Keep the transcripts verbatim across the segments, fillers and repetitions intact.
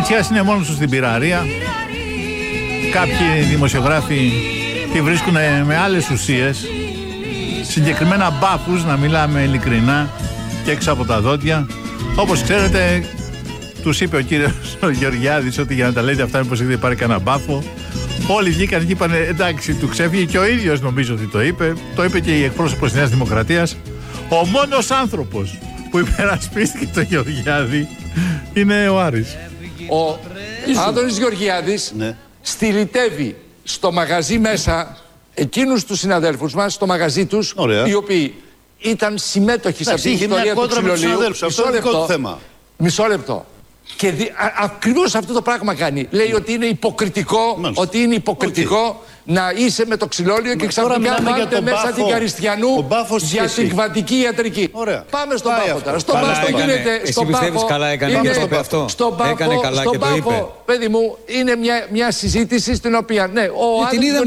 Τσίτσιας είναι μόνος του στην πυραρία. Κάποιοι δημοσιογράφοι τη βρίσκουν με άλλες ουσίες, συγκεκριμένα μπάφους, να μιλάμε ειλικρινά και έξω από τα δόντια. Όπως ξέρετε, τους είπε ο κύριος Γεωργιάδης ότι για να τα λέτε αυτά μήπως έχετε πάρει κανένα μπάφο. Όλοι βγήκαν και είπαν εντάξει, του ξέφυγε, και ο ίδιος νομίζω ότι το είπε. Το είπε και η εκπρόσωπος της Νέας Δημοκρατίας. Ο μόνος άνθρωπος που υπερασπίστηκε τον Γεωργιάδη είναι ο Άρης. Ο Άδωνης Γεωργιάδης ναι. στυλιτεύει στο μαγαζί μέσα εκείνους τους συναδέλφους μας, στο μαγαζί τους, Ωραία. οι οποίοι ήταν συμμέτοχοι σε αυτή την ιστορία του ξυλολίου. Μισό λεπτό. Θέμα. Μισό λεπτό. Και δι... ακριβώς αυτό το πράγμα κάνει. Λέει ότι είναι υποκριτικό, Μάλιστα. ότι είναι υποκριτικό okay. να είσαι με το ξυλόλιο και ξαφνικά βάλετε μέσα μπάφο, την Καριστιανού για την κβαντική ιατρική. Ωραία. Πάμε στον Πάει μπάφο τώρα. Στον μπάφο γίνεται. Εσύ πιστεύεις καλά έκανε και το είπε αυτό? Έκανε καλά και το είπε. Παιδί μου, είναι μια συζήτηση στην οποία ναι, ο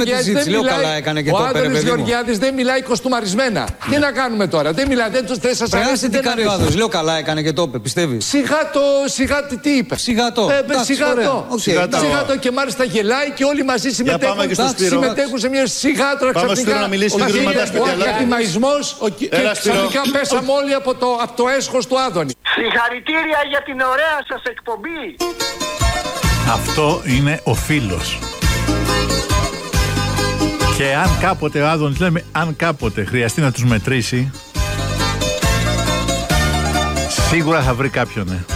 Άδωνης Γεωργιάδης δεν μιλάει κοστούμαρισμένα. Τι να κάνουμε τώρα, δεν μιλάει, δεν σας αρέσει. Τι κάνει ο Άδωνης, λέω καλά έκανε και το είπε, πιστεύεις? Σιγά τι είπε. Σιγά το. Σιγά το και μάλιστα γελάει και όλοι μαζί συμμετέχουν. Συμμετέχουν σε μια σιγάτρα ξαφνικά. Να μιλήσει ο ακαδημαϊσμός και ξαφνικά πέσαμε όλοι από το έσχος του Άδωνη. Συγχαρητήρια για την ωραία σας εκπομπή. Αυτό είναι ο φίλος. Και αν κάποτε ο Άδωνης, λέμε αν κάποτε χρειαστεί να τους μετρήσει, σίγουρα θα βρει κάποιον, ναι.